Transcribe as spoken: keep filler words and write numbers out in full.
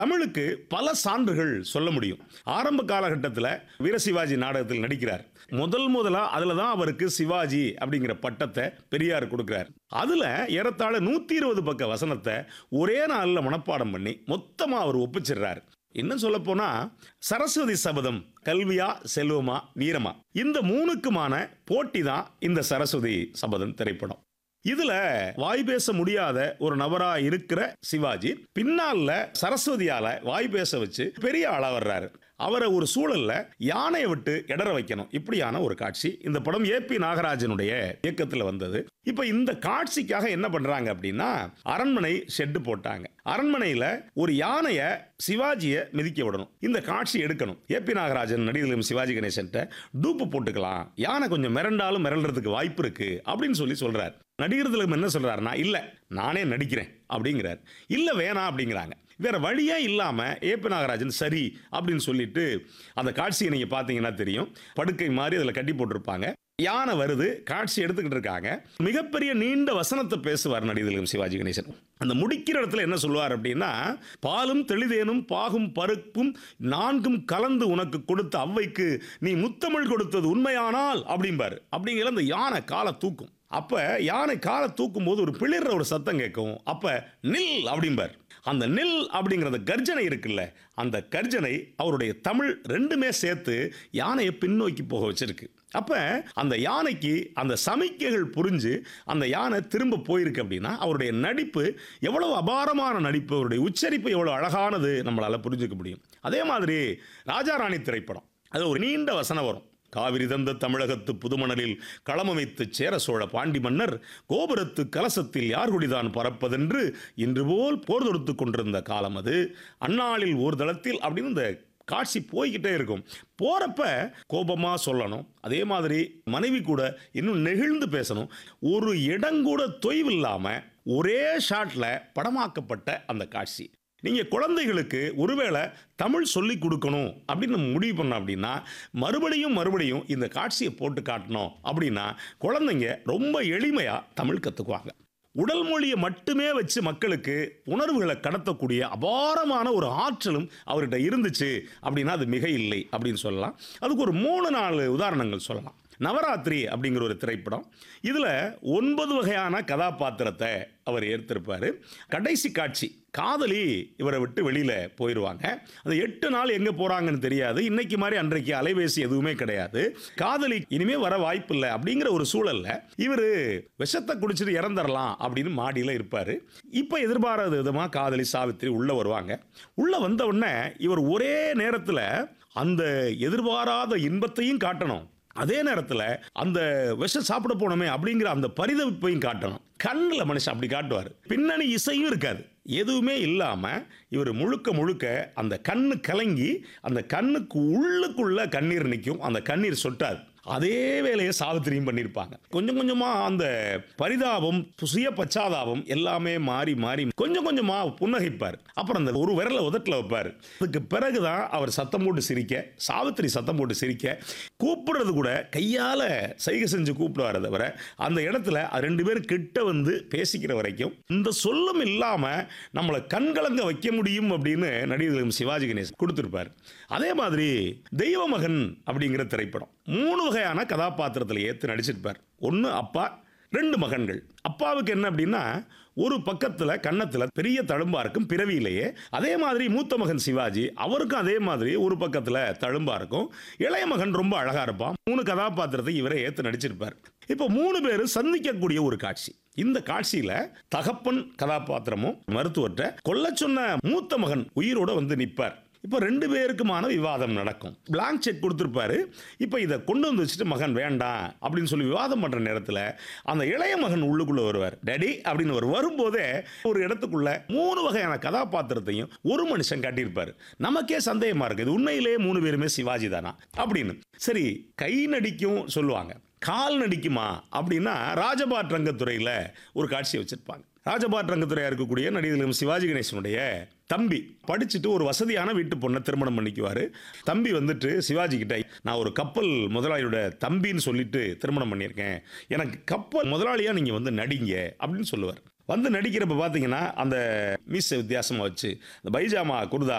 தமிழுக்கு பல சான்றுகள் சொல்ல முடியும். ஆரம்ப காலகட்டத்தில் வீர சிவாஜி நாடகத்தில் நடிக்கிறார். முதல் முதலா அதுல தான் அவருக்கு சிவாஜி அப்படிங்கிற பட்டத்தை பெரியார் கொடுக்கிறார். அதுல ஏறத்தாழ நூத்தி இருபது பக்க வசனத்தை ஒரே நாள்ல மனப்பாடம் பண்ணி மொத்தமா அவர் ஒப்பிச்சிடுறார். இன்னும் சொல்ல போனா சரஸ்வதி சபதம், கல்வியா செல்வமா வீரமா, இந்த மூணுக்குமான போட்டி தான் இந்த சரஸ்வதி சபதம் திரைப்படம். இதுல வாய் பேச முடியாத ஒரு நபரா இருக்கிற சிவாஜி பின்னால சரஸ்வதியால வாய் பேச வச்சு பெரிய ஆளா வர்றாரு. அவரை ஒரு சூழல்ல யானையை விட்டு இடற வைக்கணும், இப்படியான ஒரு காட்சி. இந்த படம் ஏ பி நாகராஜனுடைய இயக்கத்தில் வந்தது. இப்ப இந்த காட்சிக்காக என்ன பண்றாங்க அப்படின்னா, அரண்மனை ஷெட் போட்டாங்க. அரண்மனையில ஒரு யானைய சிவாஜிய மிதிக்க விடணும், இந்த காட்சி எடுக்கணும். ஏ பி நாகராஜன் நடிகர்களும் சிவாஜி கணேசன் டூப்பு போட்டுக்கலாம், யானை கொஞ்சம் மிரண்டாலும் மிரள்றதுக்கு வாய்ப்பு இருக்கு அப்படின்னு சொல்லி சொல்றாரு. நடிகர்களும் என்ன சொல்றாருன்னா, இல்ல நானே நடிக்கிறேன் அப்படிங்கிறார். இல்ல வேணாம் அப்படிங்கிறாங்க. வேற வழியே இல்லாம ஏ பி நாகராஜன் சரி அப்படின்னு சொல்லிட்டு அந்த காட்சியை நீங்க பாத்தீங்கன்னா தெரியும். படுக்கை மாதிரி அதுல கட்டி போட்டிருப்பாங்க, யானை வருது, காட்சி எடுத்துக்கிட்டு இருக்காங்க. மிகப்பெரிய நீண்ட வசனத்தை பேசுவார் நடிகர்களும் சிவாஜி கணேசன். அந்த முடிக்கிற இடத்துல என்ன சொல்லுவார் அப்படின்னா, பாலும் தெளிதேனும் பாகும் பருப்பும் நான்கும் கலந்து உனக்கு கொடுத்த அவ்வைக்கு நீ முத்தமிழ் கொடுத்தது உண்மையானால் அப்படிம்பாரு. அப்படிங்கிற அந்த யானை காலை தூக்கும். அப்ப யானை காலை தூக்கும் போது ஒரு பிளிர்ற ஒரு சத்தம் கேட்கும். அப்ப நில் அப்படிம்பார். அந்த நில் அப்படிங்கிறத கர்ஜனை இருக்குல்ல, அந்த கர்ஜனை அவருடைய தமிழ் ரெண்டுமே சேர்த்து யானையை பின்னோக்கி போக வச்சிருக்கு. அப்ப அந்த யானைக்கு அந்த சமிக்கைகள் புரிஞ்சு அந்த யானை திரும்ப போயிருக்கு அப்படின்னா அவருடைய நடிப்பு எவ்வளவு அபாரமான நடிப்பு, அவருடைய உச்சரிப்பு எவ்வளவு அழகானது நம்மளால புரிஞ்சுக்க முடியும். அதே மாதிரி ராஜாராணி திரைப்படம், அது ஒரு நீண்ட வசனம் வரும். காவிரி தந்த தமிழகத்து புதுமணலில் களமமைத்து சேர சோழ பாண்டி மன்னர் கோபுரத்து கலசத்தில் யார் குடிதான் பறப்பதென்று இன்று போல் போர் தொடுத்து கொண்டிருந்த காலம் அது, அந்நாளில் ஓர் தளத்தில் அப்படின்னு இந்த காட்சி போய்கிட்டே இருக்கும். போறப்ப கோபமா சொல்லணும், அதே மாதிரி மனைவி கூட இன்னும் நெகிழ்ந்து பேசணும். ஒரு இடங்கூட தொய்வில்லாம ஒரே ஷாட்ல படமாக்கப்பட்ட அந்த காட்சி. நீங்க குழந்தைகளுக்கு ஒருவேளை தமிழ் சொல்லி கொடுக்கணும் அப்படின்னு நம்ம முடிவு பண்ணோம் அப்படின்னா, மறுபடியும் மறுபடியும் இந்த காட்சியை போட்டு காட்டணும் அப்படின்னா குழந்தைங்க ரொம்ப எளிமையா தமிழ் கத்துக்குவாங்க. உடல் மொழியை மட்டுமே வச்சு மக்களுக்கு உணர்வுகளை கடத்தக்கூடிய அபாரமான ஒரு ஆற்றலும் அவர்கிட்ட இருந்துச்சு அப்படின்னா அது மிக இல்லை அப்படின்னு சொல்லலாம். அதுக்கு ஒரு மூணு நாலு உதாரணங்கள் சொல்லலாம். நவராத்திரி அப்படிங்கிற ஒரு திரைப்படம், இதுல ஒன்பது வகையான கதாபாத்திரத்தை அவர் ஏற்றிருப்பாரு. கடைசி காட்சி, காதலி இவரை விட்டு வெளியில போயிடுவாங்க. அந்த எட்டு நாள் எங்க போறாங்கன்னு தெரியாது. இன்னைக்கு மாதிரி அன்றைக்கு அலைபேசி எதுவுமே கிடையாது. காதலி இனிமே வர வாய்ப்பு இல்லை அப்படிங்கிற ஒரு சூழல்ல இவரு விஷத்தை குடிச்சிட்டு இறந்துடலாம் அப்படின்னு மாடியில இருப்பாரு. இப்ப எதிர்பாராத விதமா காதலி சாவித்திரி உள்ள வருவாங்க. உள்ள வந்த உடனே இவர் ஒரே நேரத்தில் அந்த எதிர்பாராத இன்பத்தையும் காட்டணும், அதே நேரத்தில் அந்த விஷம் சாப்பிட போனோமே அப்படிங்கிற அந்த பரிதவிப்பையும் காட்டணும். கண்ணில் மனுஷன் அப்படி காட்டுவார். பின்னணி இசையும் இருக்காது, எதுவுமே இல்லாம இவர் முழுக்க முழுக்க அந்த கண்ணு கலங்கி அந்த கண்ணுக்கு உள்ளுக்குள்ள கண்ணீர் நிற்கும், அந்த கண்ணீர் சொட்டாது. அதே வேலையை சாவித்திரியும் பண்ணியிருப்பாங்க. கொஞ்சம் கொஞ்சமா அந்த பரிதாபம், சுய பச்சாதாபம் எல்லாமே மாறி மாறி கொஞ்சம் கொஞ்சமா புன்னகைப்பார். அப்புறம் அந்த ஒரு விரலை உதட்டில் வைப்பார். அதுக்கு பிறகுதான் அவர் சத்தம் போட்டு சிரிக்க, சாவித்திரி சத்தம் போட்டு சிரிக்க, கூப்பிடுறது கூட கையால சைகை செஞ்சு கூப்பிடுவார். தவிர அந்த இடத்துல ரெண்டு பேரும் கிட்ட வந்து பேசிக்கிற வரைக்கும் இந்த சொல்லும் இல்லாம நம்மளை கண்கலங்க வைக்க முடியும் அப்படின்னு நடிகர்களும் சிவாஜி கணேசன் கொடுத்திருப்பார். அதே மாதிரி தெய்வ மகன் அப்படிங்கிற திரைப்படம் மூணு வகையான கதாபாத்திரத்தில் ஏற்று நடிச்சிருப்பார். ஒன்று அப்பா, ரெண்டு மகன்கள். அப்பாவுக்கு என்ன அப்படின்னா, ஒரு பக்கத்தில் கன்னத்தில் பெரிய தழும்பா இருக்கும் பிறவியிலேயே. அதே மாதிரி மூத்த மகன் சிவாஜி, அவருக்கும் அதே மாதிரி ஒரு பக்கத்தில் தழும்பா இருக்கும். இளைய மகன் ரொம்ப அழகா இருப்பான். மூணு கதாபாத்திரத்தை இவரை ஏற்று நடிச்சிருப்பார். இப்போ மூணு பேரும் சந்திக்கக்கூடிய ஒரு காட்சி. இந்த காட்சியில தகப்பன் கதாபாத்திரமும் மருத்துவற்ற கொல்ல சொன்ன மூத்த மகன் உயிரோட வந்து நிற்பார். இப்போ ரெண்டு பேருக்குமான விவாதம் நடக்கும். பிளாங்க் செக் கொடுத்துருப்பாரு. இப்போ இதை கொண்டு வந்து வச்சுட்டு மகன் வேண்டாம் அப்படின்னு சொல்லி விவாதம் பண்ற நேரத்தில் அந்த இளைய மகன் உள்ளுக்குள்ள வருவார். டேடி அப்படின்னு அவர் வரும்போதே ஒரு இடத்துக்குள்ள மூணு வகையான கதாபாத்திரத்தையும் ஒரு மனுஷன் காட்டியிருப்பாரு. நமக்கே சந்தேகமா இருக்கு, இது உண்மையிலேயே மூணு பேருமே சிவாஜி தானா அப்படின்னு. சரி, கை நடிக்கும் சொல்லுவாங்க, கால் நடிக்குமா அப்படின்னா ராஜபாட் ரங்கத்துறையில் ஒரு காட்சியை வச்சிருப்பாங்க. ராஜபாட் ரங்கத்துறையா இருக்கக்கூடிய நடிகர்களும் சிவாஜி கணேசனுடைய தம்பி படிச்சுட்டு ஒரு வசதியான வீட்டு பொண்ணை திருமணம் பண்ணிக்குவாரு. தம்பி வந்துட்டு சிவாஜி கிட்ட, நான் ஒரு கப்பல் முதலாளியோட தம்பின்னு சொல்லிட்டு திருமணம் பண்ணியிருக்கேன், எனக்கு கப்பல் முதலாளியா நீங்க வந்து நடிங்க அப்படின்னு சொல்லுவார். வந்து நடிக்கிறப்ப பார்த்தீங்கன்னா அந்த மீசை வித்தியாசமாக வச்சு இந்த பைஜாமா குர்தா